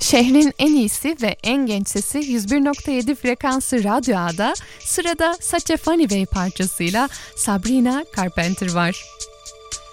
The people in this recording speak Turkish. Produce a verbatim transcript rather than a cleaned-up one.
Şehrin en iyisi ve en genç sesi yüz bir nokta yedi frekansı Radyo A'da sırada Such a Funny Way parçasıyla Sabrina Carpenter var.